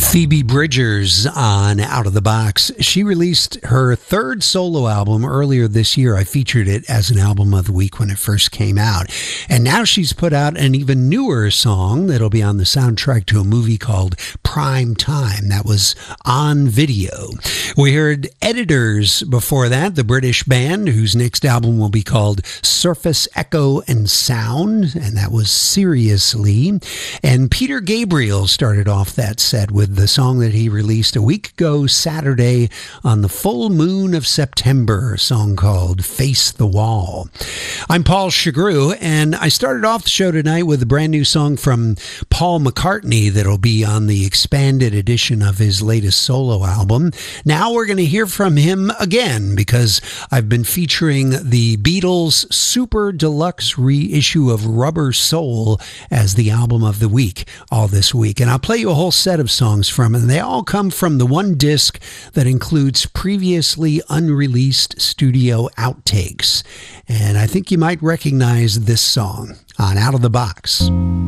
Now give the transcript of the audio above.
Phoebe Bridgers on Out of the Box. She released her third solo album earlier this year. I featured it as an album of the week when it first came out. And now she's put out an even newer song that'll be on the soundtrack to a movie called Prime Time. That was on video. We heard Editors before that, the British band whose next album will be called Surface Echo and Sound, and that was Seriously. And Peter Gabriel started off that set with the song that he released a week ago Saturday on the full moon of September, a song called Face the Wall. I'm Paul Chagru, and I started off the show tonight with a brand new song from Paul McCartney that'll be on the expanded edition of his latest solo album. Now we're going to hear from him again because I've been featuring the Beatles' super deluxe reissue of Rubber Soul as the album of the week all this week. And I'll play you a whole set of songs from it, and they all come from the one disc that includes previously unreleased studio outtakes. And I think you might recognize this song on Out of the Box.